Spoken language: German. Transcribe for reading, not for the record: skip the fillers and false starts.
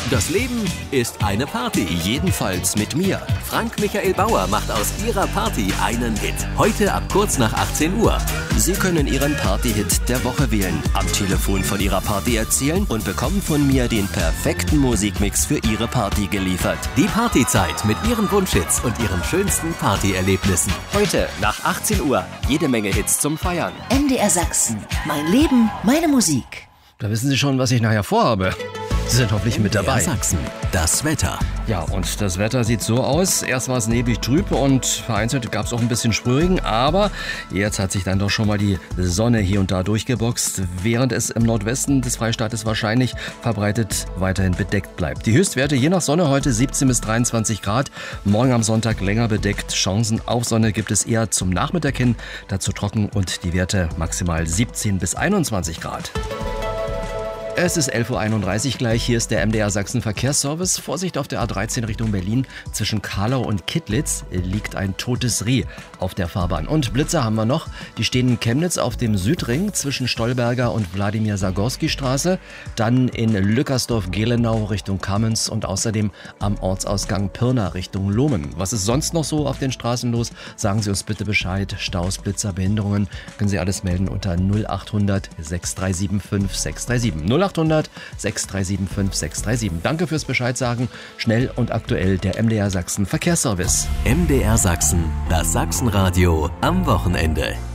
Das Leben ist eine Party. Jedenfalls mit mir. Frank Michael Bauer macht aus ihrer Party einen Hit. Heute ab kurz nach 18 Uhr. Sie können Ihren Party-Hit der Woche wählen, am Telefon von Ihrer Party erzählen und bekommen von mir den perfekten Musikmix für Ihre Party geliefert. Die Partyzeit mit Ihren Wunschhits und Ihren schönsten Partyerlebnissen. Heute nach 18 Uhr. Jede Menge Hits zum Feiern. MDR Sachsen. Mein Leben, meine Musik. Da wissen Sie schon, was ich nachher vorhabe. Sie sind hoffentlich mit dabei. MDR Sachsen. Das Wetter. Ja, und das Wetter sieht so aus. Erst war es neblig trüb und vereinzelt gab es auch ein bisschen Sprühregen, aber jetzt hat sich dann doch schon mal die Sonne hier und da durchgeboxt, während es im Nordwesten des Freistaates wahrscheinlich verbreitet weiterhin bedeckt bleibt. Die Höchstwerte je nach Sonne heute 17 bis 23 Grad. Morgen am Sonntag länger bedeckt. Chancen auf Sonne gibt es eher zum Nachmittag hin. Dazu trocken und die Werte maximal 17 bis 21 Grad. Es ist 11.31 Uhr gleich. Hier ist der MDR Sachsen Verkehrsservice. Vorsicht auf der A13 Richtung Berlin. Zwischen Kahlau und Kittlitz liegt ein totes Reh auf der Fahrbahn. Und Blitzer haben wir noch. Die stehen in Chemnitz auf dem Südring zwischen Stolberger und Wladimir-Sagorski-Straße. Dann in Lückersdorf-Gelenau Richtung Kamenz und außerdem am Ortsausgang Pirna Richtung Lohmen. Was ist sonst noch so auf den Straßen los? Sagen Sie uns bitte Bescheid. Staus, Blitzer, Behinderungen. Können Sie alles melden unter 0800 6375 637. 0800 6375 637. Danke fürs Bescheid sagen. Schnell und aktuell der MDR Sachsen Verkehrsservice. MDR Sachsen, das Sachsenradio am Wochenende.